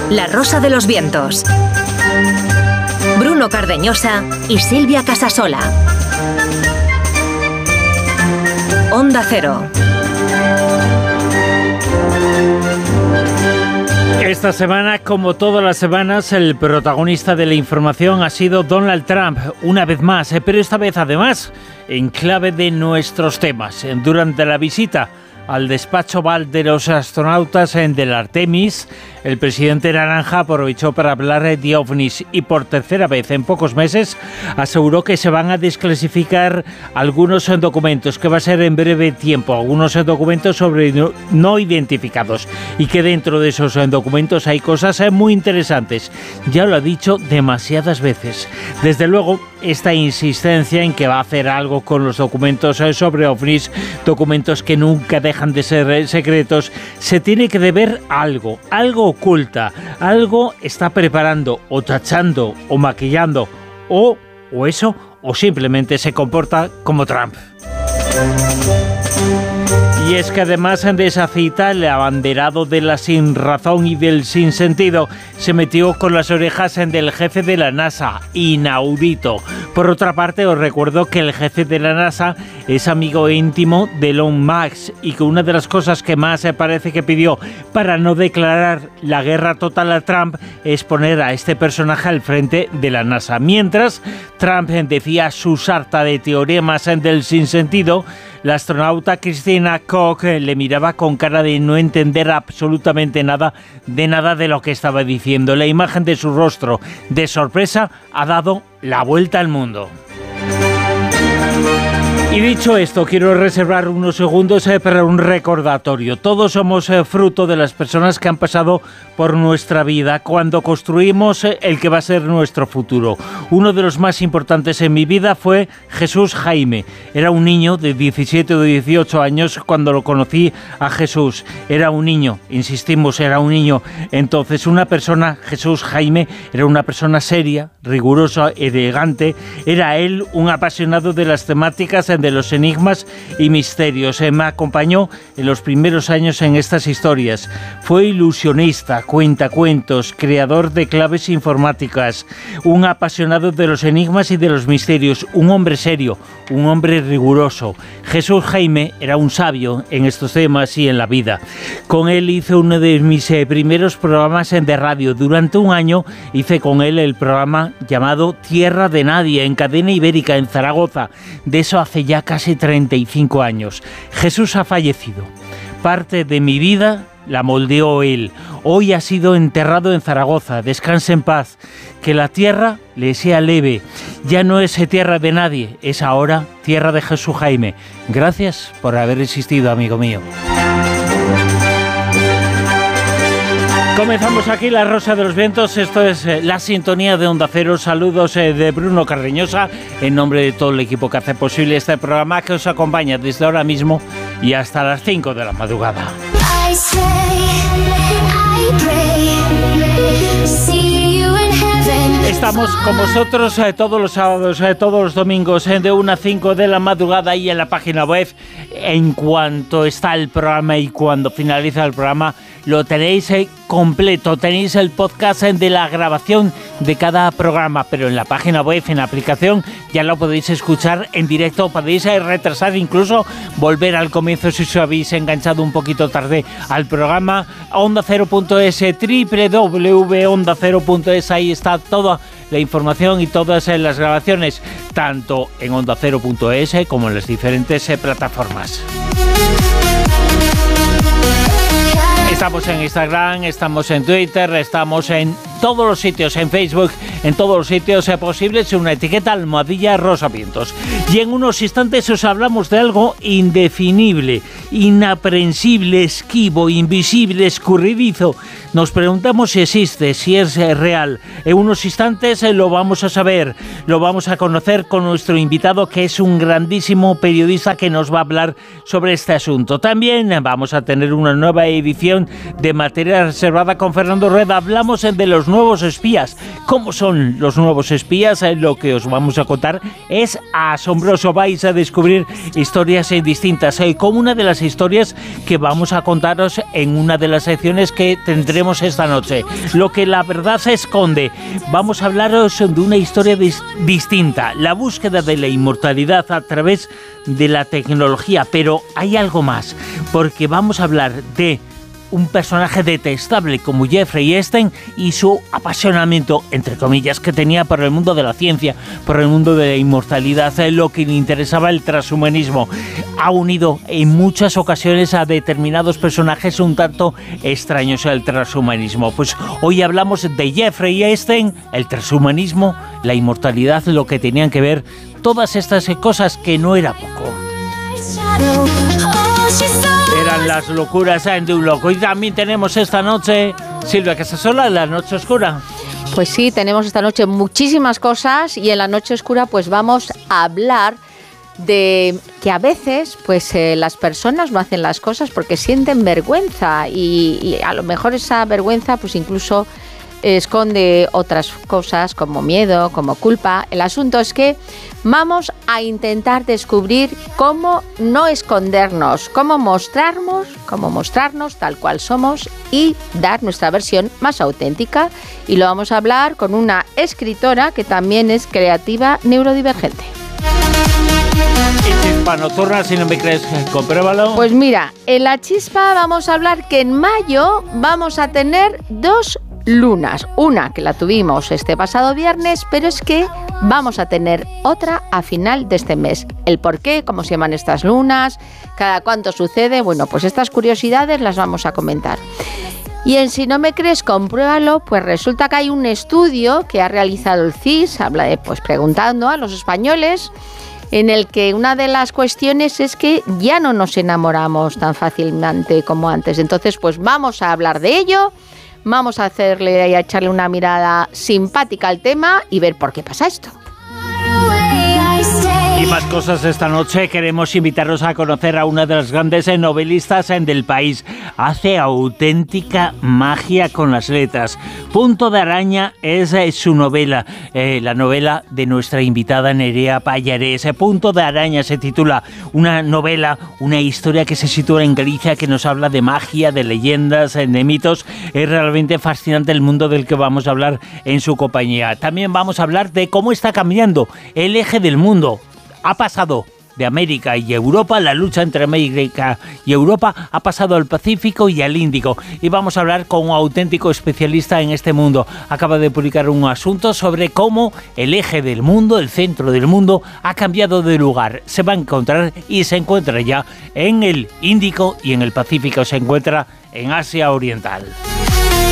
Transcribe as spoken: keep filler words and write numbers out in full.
La Rosa de los Vientos. Bruno Cardeñosa y Silvia Casasola. Onda Cero. Esta semana, como todas las semanas, el protagonista de la información ha sido Donald Trump, una vez más, pero esta vez además en clave de nuestros temas. Durante la visita al despacho Oval de los astronautas en del Artemis, el presidente naranja aprovechó para hablar de ovnis y por tercera vez en pocos meses aseguró que se van a desclasificar algunos documentos, que va a ser en breve tiempo, algunos documentos sobre no, no identificados, y que dentro de esos documentos hay cosas muy interesantes. Ya lo ha dicho demasiadas veces. Desde luego, esta insistencia en que va a hacer algo con los documentos sobre ovnis, documentos que nunca dejan de ser secretos, se tiene que deber a algo, algo oculta, algo está preparando o tachando o maquillando o, o eso, o simplemente se comporta como Trump. Y es que además de esa cita, el abanderado de la sinrazón y del sinsentido se metió con las orejas del jefe de la NASA, inaudito. Por otra parte, os recuerdo que el jefe de la NASA es amigo íntimo de Elon Musk y que una de las cosas que más se parece que pidió para no declarar la guerra total a Trump es poner a este personaje al frente de la NASA. Mientras Trump decía su sarta de teoremas del sinsentido, la astronauta Christina Koch le miraba con cara de no entender absolutamente nada de nada de lo que estaba diciendo. La imagen de su rostro de sorpresa ha dado la vuelta al mundo. Y dicho esto, quiero reservar unos segundos eh, para un recordatorio. Todos somos eh, fruto de las personas que han pasado por nuestra vida cuando construimos eh, el que va a ser nuestro futuro. Uno de los más importantes en mi vida fue Jesús Jaime. Era un niño de diecisiete o dieciocho años cuando lo conocí a Jesús. Era un niño, insistimos, era un niño. Entonces, una persona, Jesús Jaime, era una persona seria, rigurosa, elegante. Era él un apasionado de las temáticas de los enigmas y misterios. Me acompañó en los primeros años en estas historias. Fue ilusionista, cuentacuentos, creador de claves informáticas, un apasionado de los enigmas y de los misterios, un hombre serio, un hombre riguroso. Jesús Jaime era un sabio en estos temas y en la vida. Con él hice uno de mis eh, primeros programas de radio. Durante un año hice con él el programa llamado Tierra de Nadie en Cadena Ibérica en Zaragoza. De eso hace ya casi treinta y cinco años. Jesús ha fallecido. Parte de mi vida la moldeó él. Hoy ha sido enterrado en Zaragoza. Descanse en paz. Que la tierra le sea leve. Ya no es tierra de nadie, es ahora tierra de Jesús Jaime. Gracias por haber existido, amigo mío. Comenzamos aquí La Rosa de los Vientos. Esto es eh, la sintonía de Onda Cero. Saludos eh, de Bruno Cardeñosa en nombre de todo el equipo que hace posible este programa, que os acompaña desde ahora mismo y hasta las cinco de la madrugada. I say, I pray, see you in heaven. Estamos con vosotros eh, todos los sábados, eh, todos los domingos eh, de una a cinco de la madrugada y en la página web. En cuanto está el programa y cuando finaliza el programa, lo tenéis eh, completo, tenéis el podcast eh, de la grabación de cada programa, pero en la página web, en la aplicación, ya lo podéis escuchar en directo, podéis eh, retrasar, incluso volver al comienzo si os habéis enganchado un poquito tarde al programa. onda cero punto es, doble u doble u doble u punto onda cero punto es, ahí está toda la información y todas eh, las grabaciones, tanto en onda cero punto es eh, como en las diferentes eh, plataformas. Estamos en Instagram, estamos en Twitter, estamos en todos los sitios, en Facebook, en todos los sitios eh, posibles, una etiqueta almohadilla Rosa Vientos. Y en unos instantes os hablamos de algo indefinible, inaprensible, esquivo, invisible, escurridizo. Nos preguntamos si existe, si es eh, real. En unos instantes eh, lo vamos a saber, lo vamos a conocer con nuestro invitado, que es un grandísimo periodista que nos va a hablar sobre este asunto. También eh, vamos a tener una nueva edición de Materia Reservada con Fernando Rueda. Hablamos eh, de los nuevos espías, cómo son son los nuevos espías. Eh, lo que os vamos a contar es asombroso. Vais a descubrir historias eh, distintas, eh, como una de las historias que vamos a contaros en una de las secciones que tendremos esta noche. Lo que la verdad se esconde. Vamos a hablaros de una historia dis- distinta, la búsqueda de la inmortalidad a través de la tecnología, pero hay algo más, porque vamos a hablar de un personaje detestable como Jeffrey Epstein y su apasionamiento, entre comillas, que tenía por el mundo de la ciencia, por el mundo de la inmortalidad, lo que le interesaba el transhumanismo. Ha unido en muchas ocasiones a determinados personajes un tanto extraños al transhumanismo. Pues hoy hablamos de Jeffrey Epstein, el transhumanismo, la inmortalidad, lo que tenían que ver todas estas cosas, que no era poco. Eran las locuras de un loco. Y también tenemos esta noche, Silvia Casasola, La Noche Oscura. Pues sí, tenemos esta noche muchísimas cosas, y en La Noche Oscura pues vamos a hablar de que a veces pues eh, las personas no hacen las cosas porque sienten vergüenza, y, y a lo mejor esa vergüenza pues incluso esconde otras cosas como miedo, como culpa. El asunto es que vamos a intentar descubrir cómo no escondernos, cómo mostrarnos, cómo mostrarnos tal cual somos y dar nuestra versión más auténtica. Y lo vamos a hablar con una escritora que también es creativa neurodivergente. Y chispa nocturna, si no me crees, compruébalo. Pues mira, en La Chispa vamos a hablar que en mayo vamos a tener dos lunas. Una que la tuvimos este pasado viernes, pero es que vamos a tener otra a final de este mes. El por qué, cómo se llaman estas lunas, cada cuánto sucede, bueno, pues estas curiosidades las vamos a comentar. Y en Si no me crees, compruébalo, pues resulta que hay un estudio que ha realizado el C I S, habla de, pues preguntando a los españoles, en el que una de las cuestiones es que ya no nos enamoramos tan fácilmente como antes. Entonces, pues vamos a hablar de ello. Vamos a hacerle y a echarle una mirada simpática al tema y ver por qué pasa esto. Y más cosas esta noche. Queremos invitaros a conocer a una de las grandes novelistas del país. Hace auténtica magia con las letras. Punto de Araña es su novela, eh, la novela de nuestra invitada Nerea Pallarés. Punto de Araña se titula, una novela, una historia que se sitúa en Galicia, que nos habla de magia, de leyendas, de mitos. Es realmente fascinante el mundo del que vamos a hablar en su compañía. También vamos a hablar de cómo está cambiando el eje del mundo. Ha pasado de América y Europa, la lucha entre América y Europa ha pasado al Pacífico y al Índico. Y vamos a hablar con un auténtico especialista en este mundo. Acaba de publicar un asunto sobre cómo el eje del mundo, el centro del mundo, ha cambiado de lugar. Se va a encontrar y se encuentra ya en el Índico y en el Pacífico. Se encuentra en Asia Oriental.